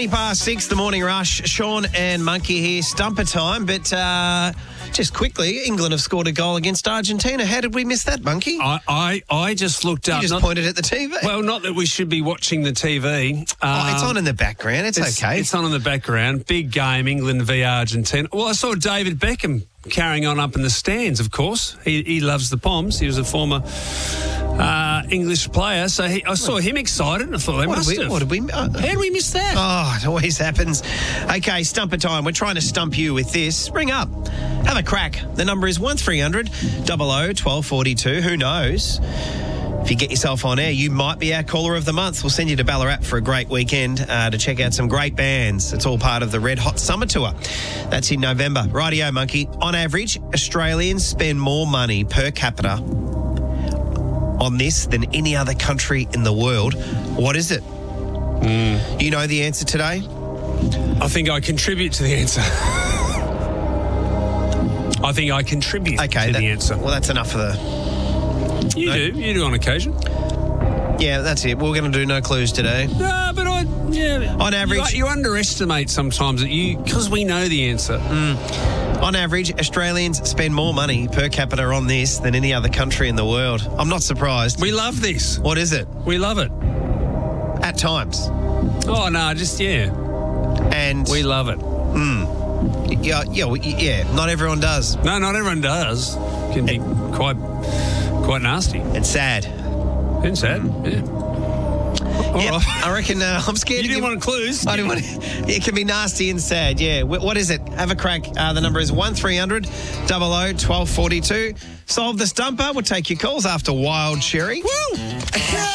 20 past 6, the morning rush. Sean and Monkey here, stumper time. But just quickly, England have scored a goal against Argentina. How did we miss that, Monkey? I just looked up. You just pointed at the TV. Well, not that we should be watching the TV. It's on in the background. It's okay. It's on in the background. Big game, England v Argentina. Well, I saw David Beckham carrying on up in the stands, of course. He loves the Poms. He was a former English player. So I saw him excited and I thought, how did we miss that? Oh, it always happens. Okay, stumper time. We're trying to stump you with this. Ring up. Have a crack. The number is 1300 00 1242. Who knows? If you get yourself on air, you might be our caller of the month. We'll send you to Ballarat for a great weekend to check out some great bands. It's all part of the Red Hot Summer Tour. That's in November. Rightio, Monkey. On average, Australians spend more money per capita on this than any other country in the world. What is it? You know the answer today? I think I contribute to the answer. I think I contribute to the answer. Well, that's enough for the... You do on occasion. Yeah, that's it. We're going to do no clues today. No, but on average... You underestimate sometimes because we know the answer. On average, Australians spend more money per capita on this than any other country in the world. I'm not surprised. We love this. What is it? We love it. At times. Oh, no, And... we love it. Yeah, not everyone does. No, not everyone does. Can be quite nasty. And sad. And sad, yeah. Yeah, right. I reckon I'm scared. You didn't want clues. I didn't want. It can be nasty and sad. Yeah. What is it? Have a crack. The number is 1300 00 1242. Solve the stumper. We'll take your calls after Wild Cherry. Woo!